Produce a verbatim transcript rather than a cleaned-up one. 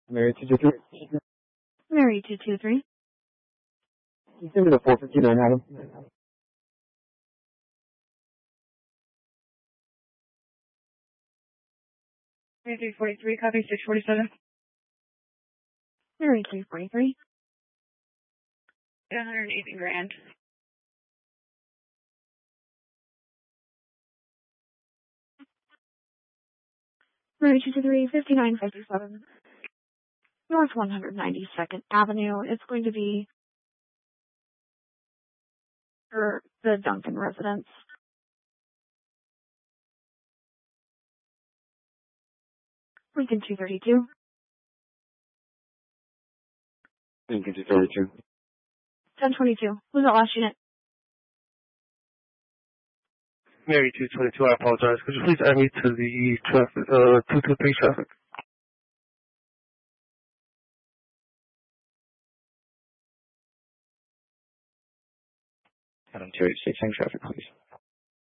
Mary two two three. Mary two two three. Can you send me the four fifty-nine item? Mary three forty-three, copy six forty-seven. Mary three forty-three. one hundred eighty grand. Mary two two three, fifty-nine fifty-seven. North one hundred ninety-second Avenue. It's going to be for the Duncan residence. Lincoln two thirty-two. Lincoln two thirty-two. ten twenty-two. Who's that last unit? Mary two twenty-two, I apologize. Could you please add me to the traffic, uh, two two three traffic? Adam two eighty-six, hang traffic, please.